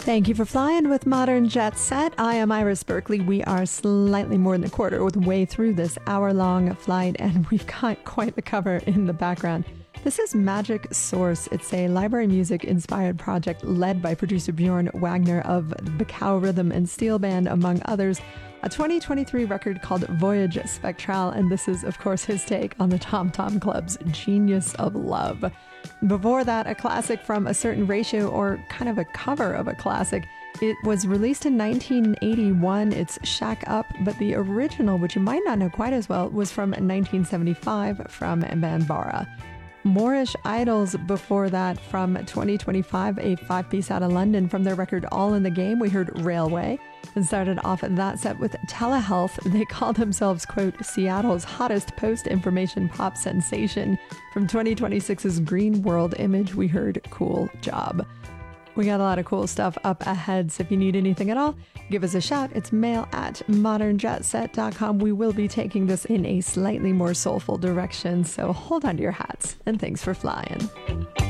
Thank you for flying with Modern Jet Set. I am Iris Berkeley. We are slightly more than a quarter of the way through this hour-long flight, and we've got quite the cover in the background. This is Magic Source. It's a library music-inspired project led by producer Bjorn Wagner of the Cow Rhythm and Steel Band, among others. A 2023 record called Voyage Spectral, and this is, of course, his take on the Tom Tom Club's Genius of Love. Before that, a classic from A Certain Ratio, or kind of a cover of a classic. It was released in 1981. It's Shack Up, but the original, which you might not know quite as well, was from 1975 from Banbara. Moorish Idols before that from 2025, a five-piece out of London from their record All in the Game. We heard Railway and started off that set with Telehealth. They call themselves, quote, Seattle's hottest post-information pop sensation. From 2026's Green World Image, we heard Cool Job. We got a lot of cool stuff up ahead, so if you need anything at all, give us a shout. It's mail@modernjetset.com. We will be taking this in a slightly more soulful direction, so hold on to your hats, and thanks for flying.